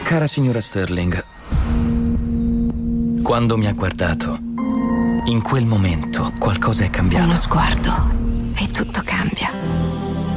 Cara signora Sterling, quando mi ha guardato, in quel momento qualcosa è cambiato. Uno sguardo e tutto cambia.